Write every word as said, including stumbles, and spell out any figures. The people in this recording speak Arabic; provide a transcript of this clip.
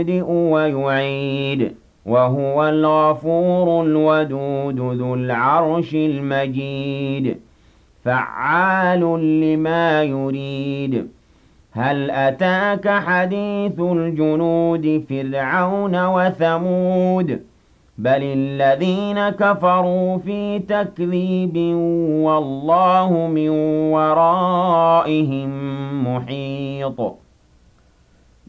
ويعيد وهو الغفور الودود ذو العرش المجيد فعال لما يريد هل أتاك حديث الجنود فرعون وثمود بل الذين كفروا في تكذيب والله من ورائهم محيط